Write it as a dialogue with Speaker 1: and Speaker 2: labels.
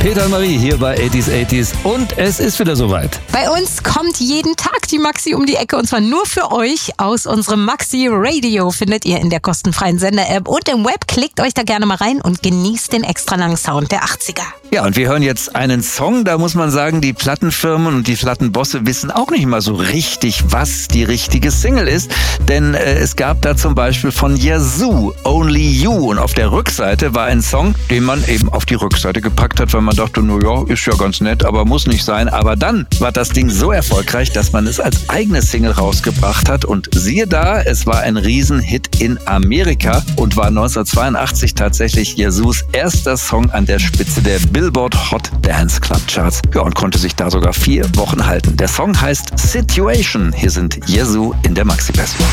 Speaker 1: Peter und Marie hier bei 80s und es ist wieder soweit.
Speaker 2: Bei uns kommt jeden Tag die Maxi um die Ecke und zwar nur für euch aus unserem Maxi Radio. Findet ihr in der kostenfreien Sender-App und im Web. Klickt euch da gerne mal rein und genießt den extra langen Sound der 80er.
Speaker 1: Ja, und wir hören jetzt einen Song, da muss man sagen, die Plattenfirmen und die Plattenbosse wissen auch nicht mal so richtig, was die richtige Single ist. Denn es gab da zum Beispiel von Yazoo, Only You. Und auf der Rückseite war ein Song, den man eben auf die Rückseite gepackt hat, weil man dachte, naja, ist ja ganz nett, aber muss nicht sein. Aber dann war das Ding so erfolgreich, dass man es als eigene Single rausgebracht hat. Und siehe da, es war ein Riesenhit in Amerika und war 1982 tatsächlich Yazoos erster Song an der Spitze der Billboard Hot Dance Club Charts. Ja, und konnte sich da sogar 4 Wochen halten. Der Song heißt Situation. Hier sind Yazoo in der Maxi-Version.